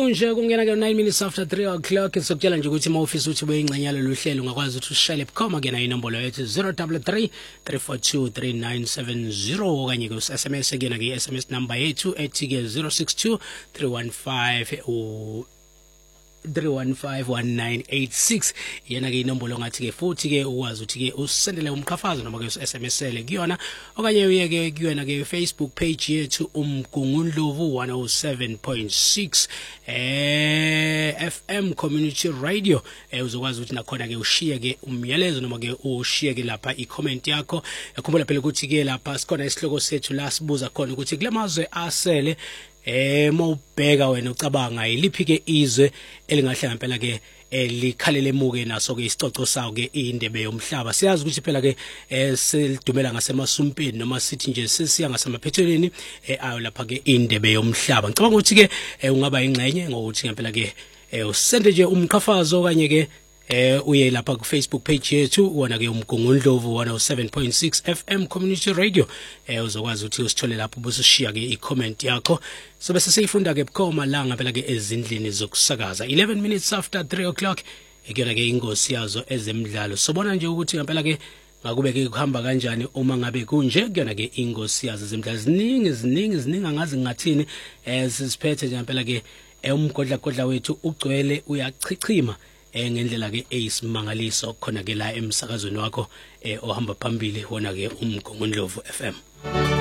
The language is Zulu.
kunje kungena ke 9 minutes after 3 o'clock sokutshela nje ukuthi mawufisa ukuthi ubeyingxenyalo lohlelo ungakwazi ukuthi ushele bukhoma ke na inombolo yethu 033 342 3970 okanye ke SMS ke na ke SMS number yethu ethi ke 062 315 3151986 yena ke inombolo ngathi ke futhi ke ukwazi ukuthi ke usendele umqhafazo noma ke SMS-ele kuyona okanye uye ke kuyona ke Facebook page yethu umgungundlovu 107.6 FM Community Radio uzokwazi ukuthi nakhona ke ushiye ke umyalezo noma ke ushiye ke lapha i-comment yakho yakhumbula phela ukuthi ke lapha sikhona isihloko sethu la sibuza khona ukuthi kule mazwe asele mawubheka wena ucabanga iliphi ke izwe elingahle ngempela ke likhalele emuke naso ke isicoco sawo ke indebe yomhlaba siyazi ukuthi phela ke selidumela ngasemasumpini noma sithi nje sesiya ngasemaphethelweni ayo lapha ke indebe yomhlaba ngicabanga ukuthi ke ungaba ingxenye ngokuthi ngempela ke usende nje umqhafazo kanye ke uye lapha ku Facebook page yethu wona ke umgungundlovu 107.6 FM Community Radio uzokwazi ukuthi usithole lapho busishiya ke i-comment yakho sobe sesifunda ke bukhoma la ngempela ke ezindlini zokusakaza 11 minutes after 3 o'clock ikona ke ingosi yazo ezemidlalo sobona nje ukuthi ngempela ke ngakube ke kuhamba kanjani uma ngabe kunje kuyona ke ingosi yazo ezemidlalo ziningi angazi ngathini siziphethe nje ngempela ke umgodla wethu ugcwele uyachichima ngendlela ke eyisimangaliso khona ke la emsakazweni wakho ohamba phambili wona ke umgungundlovu FM.